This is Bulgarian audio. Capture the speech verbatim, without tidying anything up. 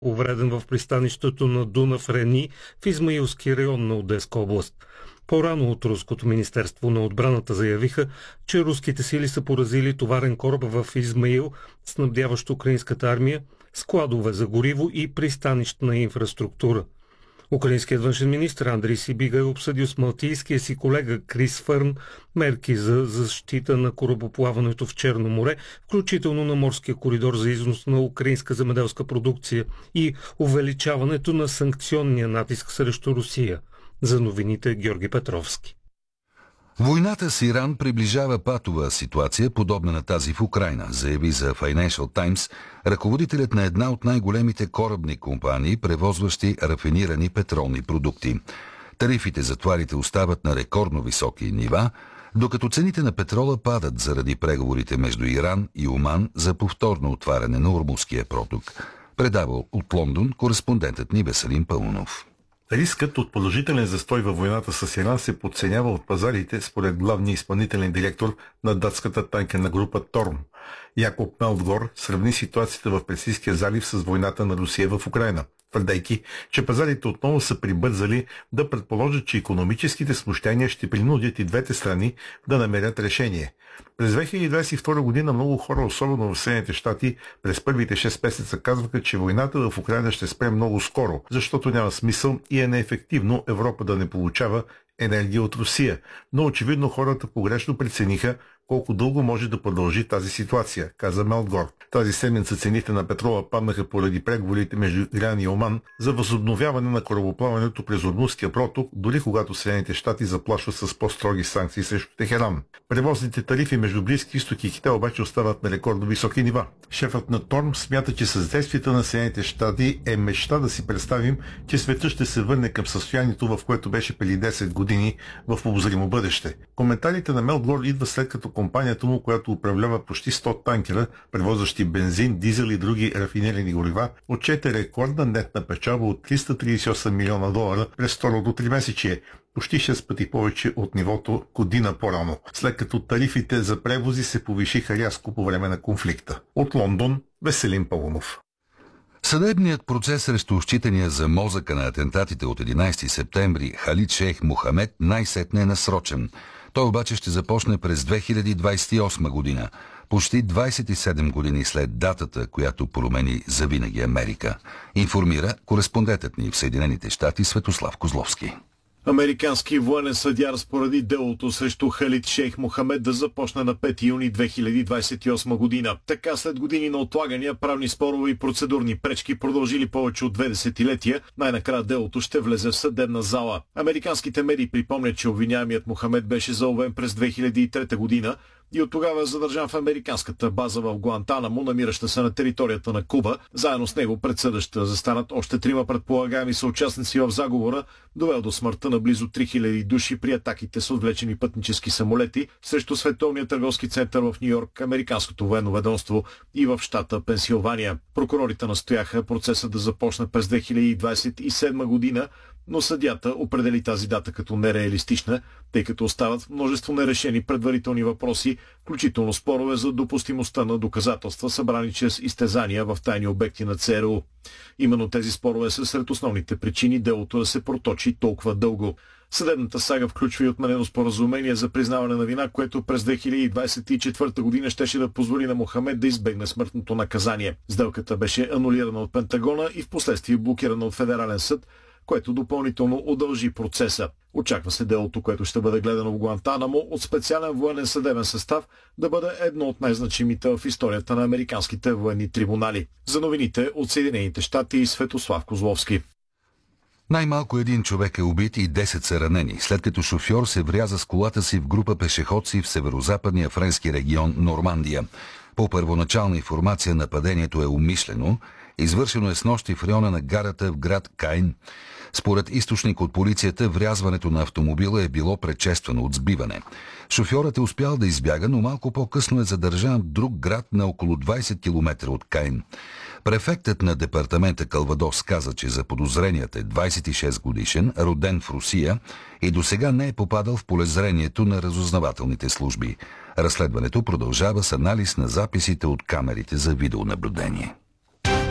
увреден в пристанището на Дунав Рени в Измаилски район на Одеска област. По-рано от Руското министерство на отбраната заявиха, че руските сили са поразили товарен кораб в Измаил, снабдяващ украинската армия, складове за гориво и пристанищна инфраструктура. Украинският външен министр Андрей Сибига е обсъдил с малтийския си колега Крис Фърн мерки за защита на корабоплаването в Черно море, включително на морския коридор за износ на украинска земеделска продукция и увеличаването на санкционния натиск срещу Русия. За новините Георги Петровски. Войната с Иран приближава патова ситуация, подобна на тази в Украйна, заяви за Financial Times ръководителят на една от най-големите корабни компании, превозващи рафинирани петролни продукти. Тарифите за товарите остават на рекордно високи нива, докато цените на петрола падат заради преговорите между Иран и Оман за повторно отваряне на Ормузския проток. Предавал от Лондон кореспондентът ни Веселин Паунов. Рискът от продължителен застой във войната с Иран се подценява от пазарите, според главния изпълнителен директор на датската танкерна група Торм. Якоб Мелдгор сравни ситуацията в Персийския залив с войната на Русия в Украйна, твърдейки, че пазарите отново са прибързали да предположат, че икономическите смущения ще принудят и двете страни да намерят решение. През две хиляди двадесет и втора година много хора, особено в Съединените щати, през първите шест месеца казваха, че войната в Украйна ще спре много скоро, защото няма смисъл и е неефективно Европа да не получава енергия от Русия. Но очевидно хората погрешно прецениха колко дълго може да продължи тази ситуация, каза Мелдгор. Тази седмица цените на петрола паднаха поради преговорите между Иран и Оман за възобновяване на корабоплаването през Ормузския проток, дори когато Съединените щати заплашват с по-строги санкции срещу Техеран. Превозните тарифи между Близки изток и Китай обаче остават на рекордно високи нива. Шефът на Торм смята, че с действията на Съединените щати е мечта да си представим, че светът ще се върне към състоянието, в което беше преди десет години в обозримо бъдеще. Коментарите на Мелдгор идва след като компанията му, която управлява почти сто танкера, превозващи бензин, дизел и други рафинирани горива, отчете рекордна нетна печалба от триста тридесет и осем милиона долара през второто тримесечие, почти шест пъти повече от нивото година по-рано, след като тарифите за превози се повишиха рязко по време на конфликта. От Лондон, Веселин Паунов. Съдебният процес срещу считания за мозъка на атентатите от единадесети септември Халид Шейх Мохамед най-сетне е насрочен. Той обаче ще започне през две хиляди двадесет и осма година, почти двадесет и седем години след датата, която промени завинаги Америка, информира кореспондентът ни в Съединените щати Светослав Козловски. Американски военен съдия разпореди делото срещу Халид Шейх Мохамед да започне на пети юни две хиляди двадесет и осма година. Така, след години на отлагания, правни спорове и процедурни пречки, продължили повече от две десетилетия, най-накрая делото ще влезе в съдебна зала. Американските медии припомнят, че обвиняемият Мохамед беше заловен през две хиляди и трета година и от тогава е задържан в американската база в Гуантанамо, намираща се на територията на Куба. Заедно с него пред съда ще застанат още трима предполагаеми съучастници в заговора, довел до смъртта на близо три хиляди души при атаките с отвлечени пътнически самолети срещу Световния търговски център в Нью-Йорк, Американското военно ведомство и в щата Пенсилвания. Прокурорите настояха процесът да започне през две хиляди двадесет и седма година, но съдията определи тази дата като нереалистична, тъй като остават множество нерешени предварителни въпроси, включително спорове за допустимостта на доказателства, събрани чрез изтезания в тайни обекти на ЦРУ. Именно тези спорове са сред основните причини делото да се проточи толкова дълго. Съдебната сага включва и отменено споразумение за признаване на вина, което през две хиляди двадесет и четвърта година щеше да позволи на Мохамед да избегне смъртното наказание. Сделката беше анулирана от Пентагона и впоследствие блокирана от Федерален съд, което допълнително удължи процеса. Очаква се делото, което ще бъде гледано в Гуантанамо от специален военен съдебен състав, да бъде едно от най-значимите в историята на американските военни трибунали. За новините от Съединените щати и Светослав Козловски. Най-малко един човек е убит и десет са ранени, след като шофьор се вряза с колата си в група пешеходци в северозападния френски регион Нормандия. По първоначална информация нападението е умишлено, извършено е снощи в района на гарата в град Кайн. Според източник от полицията, врязването на автомобила е било предшествано от сбиване. Шофьорът е успял да избяга, но малко по-късно е задържан в друг град на около двадесет километра от Кайн. Префектът на департамента Калвадос каза, че заподозреният е двадесет и шест годишен, роден в Русия и досега не е попадал в полезрението на разузнавателните служби. Разследването продължава с анализ на записите от камерите за видеонаблюдение.